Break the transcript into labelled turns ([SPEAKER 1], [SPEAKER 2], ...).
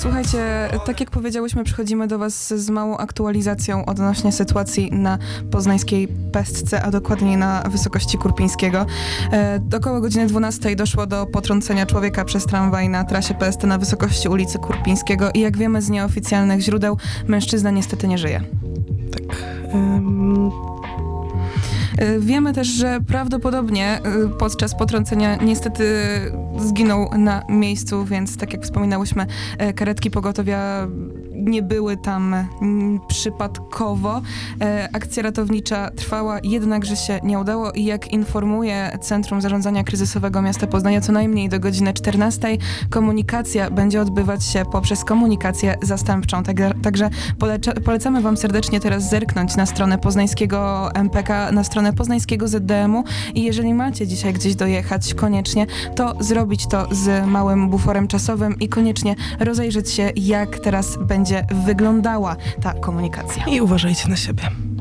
[SPEAKER 1] Słuchajcie, tak jak powiedziałyśmy, przychodzimy do was z małą aktualizacją odnośnie sytuacji na poznańskiej pestce, a dokładniej na wysokości Kurpińskiego. Około godziny 12 doszło do potrącenia człowieka przez tramwaj na trasie PST na wysokości ulicy Kurpińskiego i jak wiemy z nieoficjalnych źródeł, mężczyzna niestety nie żyje.
[SPEAKER 2] Tak.
[SPEAKER 1] Wiemy też, że prawdopodobnie podczas potrącenia niestety zginął na miejscu, więc tak jak wspominałyśmy, karetki pogotowia nie były tam przypadkowo. Akcja ratownicza trwała, jednakże się nie udało i jak informuje Centrum Zarządzania Kryzysowego Miasta Poznania, co najmniej do godziny 14 komunikacja będzie odbywać się poprzez komunikację zastępczą. Także polecamy wam serdecznie teraz zerknąć na stronę poznańskiego MPK, na stronę poznańskiego ZDM-u i jeżeli macie dzisiaj gdzieś dojechać koniecznie, to zrobić to z małym buforem czasowym i koniecznie rozejrzeć się, jak teraz będzie wyglądała ta komunikacja.
[SPEAKER 2] I uważajcie na siebie.